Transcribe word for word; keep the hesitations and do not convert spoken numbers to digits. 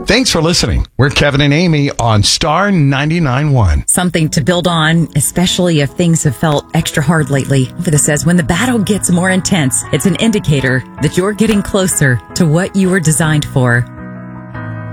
Thanks for listening. We're Kevin and Amy on Star ninety-nine point one. Something to build on, especially if things have felt extra hard lately. This says when the battle gets more intense, it's an indicator that you're getting closer to what you were designed for.